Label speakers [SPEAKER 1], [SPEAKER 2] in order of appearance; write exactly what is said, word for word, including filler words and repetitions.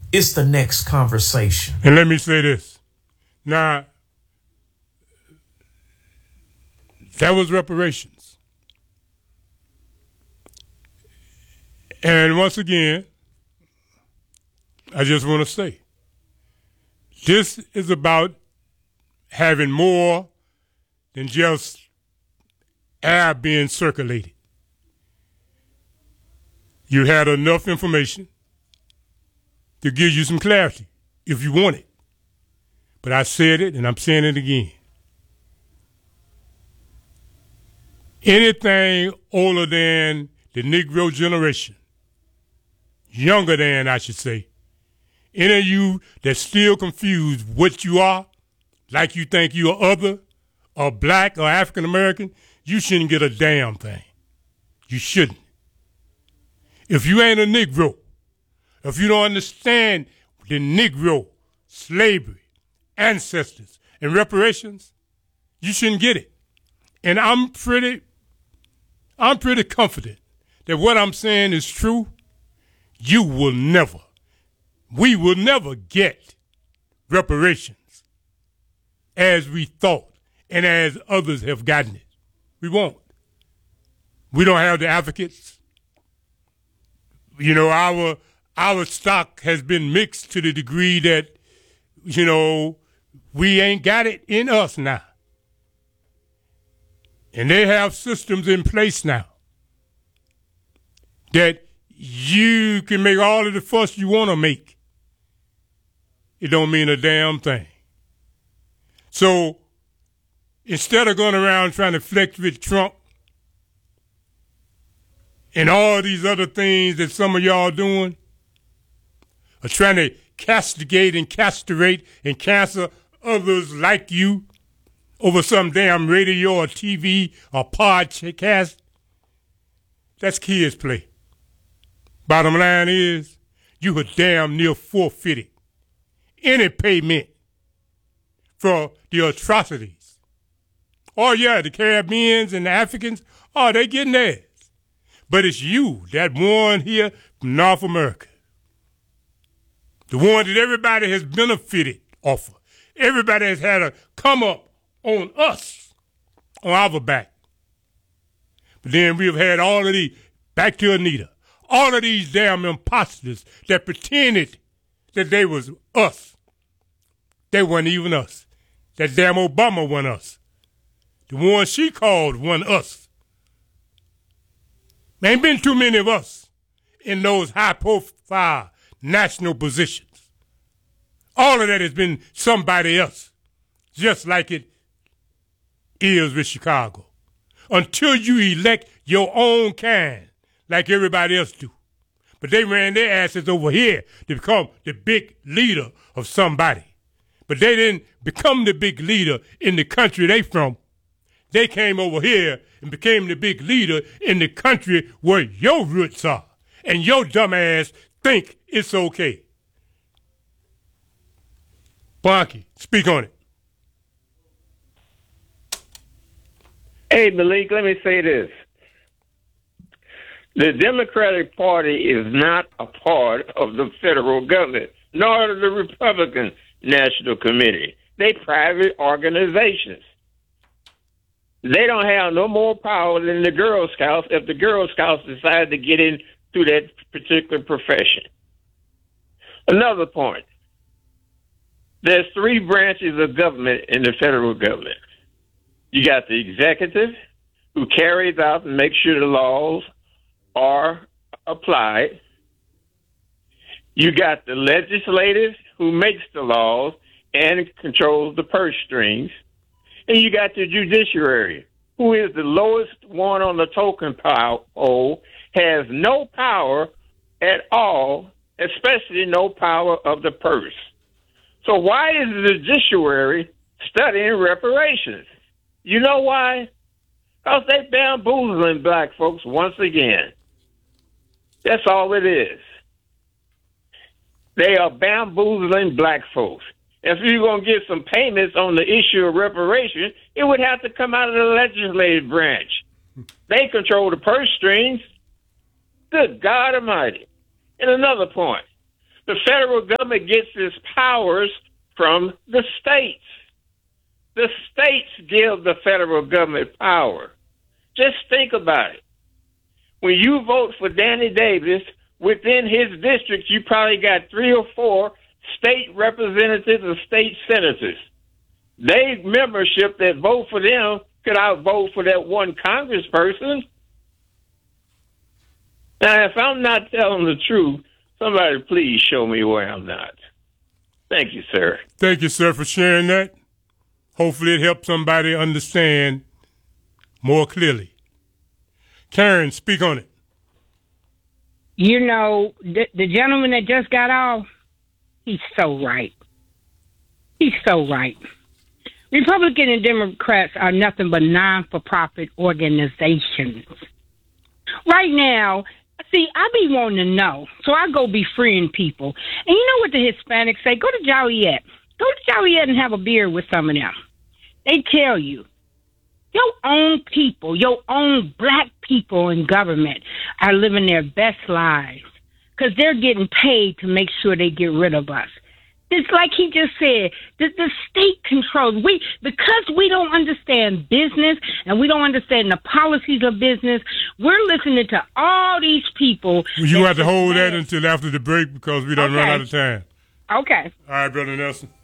[SPEAKER 1] It's the next conversation.
[SPEAKER 2] And let me say this. Now, that was reparations. And once again, I just want to say, this is about having more than just air being circulated. You had enough information to give you some clarity if you want it. But I said it, and I'm saying it again. Anything older than the Negro generation, younger than, I should say, any of you that's still confused what you are, like you think you're other, or black, or African American, you shouldn't get a damn thing. You shouldn't. If you ain't a Negro, if you don't understand the Negro, slavery, ancestors, and reparations, you shouldn't get it. And I'm pretty, I'm pretty confident that what I'm saying is true. You will never, we will never get reparations as we thought and as others have gotten it. We won't. We don't have the advocates. You know, our our stock has been mixed to the degree that, you know, we ain't got it in us now. And they have systems in place now that you can make all of the fuss you want to make. It don't mean a damn thing. So instead of going around trying to flex with Trump and all these other things that some of y'all doing, or trying to castigate and castrate and cancel others like you over some damn radio or T V or podcast, that's kids' play. Bottom line is, you were damn near forfeited any payment for the atrocities. Oh yeah, the Caribbeans and the Africans, oh, they getting theirs. But it's you, that one here from North America. The one that everybody has benefited off of. Everybody has had a come up on us, on our back. But then we've had all of these, back to Anita, all of these damn imposters that pretended that they was us. They weren't even us. That damn Obama wasn't us. The one she called wasn't us. There ain't been too many of us in those high-profile national positions. All of that has been somebody else, just like it is with Chicago. Until you elect your own kind, like everybody else do. But they ran their asses over here to become the big leader of somebody. But they didn't become the big leader in the country they from. They came over here and became the big leader in the country where your roots are. And your dumb ass think it's okay. Bonky, speak on it.
[SPEAKER 3] Hey, Malik, let me say this. The Democratic Party is not a part of the federal government, nor the Republican National Committee. They private organizations. They don't have no more power than the Girl Scouts if the Girl Scouts decide to get in through that particular profession. Another point. There's three branches of government in the federal government. You got the executive, who carries out and makes sure the laws are applied. You got the legislative, who makes the laws and controls the purse strings. And you got the judiciary, who is the lowest one on the token pole, has no power at all, especially no power of the purse. So why is the judiciary studying reparations? You know why? Because they bamboozling black folks once again. That's all it is. They are bamboozling black folks. If you're going to get some payments on the issue of reparation, it would have to come out of the legislative branch. They control the purse strings. Good God Almighty. And another point. The federal government gets its powers from the states. The states give the federal government power. Just think about it. When you vote for Danny Davis, within his district, you probably got three or four state representatives or state senators. They membership that vote for them could outvote for that one congressperson. Now, if I'm not telling the truth, somebody please show me where I'm not. Thank you, sir.
[SPEAKER 2] Thank you, sir, for sharing that. Hopefully it helps somebody understand more clearly. Karen, speak on it.
[SPEAKER 4] You know, the, the gentleman that just got off, he's so right. He's so right. Republican and Democrats are nothing but non-for-profit organizations. Right now, see, I be wanting to know, so I go befriend people. And you know what the Hispanics say? Go to Joliet. Go to Joliet and have a beer with some of them. They tell you, your own people, your own black people in government are living their best lives because they're getting paid to make sure they get rid of us. It's like he just said, the, the state controls. We, because we don't understand business and we don't understand the policies of business, we're listening to all these people.
[SPEAKER 2] Well, you have to hold that until after the break because we done
[SPEAKER 4] okay.
[SPEAKER 2] run out of time.
[SPEAKER 4] Okay.
[SPEAKER 2] All right, Brother Nelson.